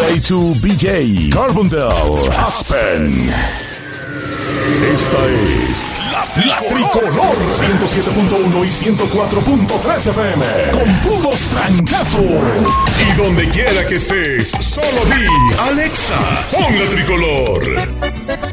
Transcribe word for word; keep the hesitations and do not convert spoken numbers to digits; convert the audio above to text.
J to B J, Carbondale, Aspen. Esta es la, la Tricolor ciento siete punto uno y ciento cuatro punto tres F M con puros trancazos. Y donde quiera que estés, solo di Alexa, pon la Tricolor.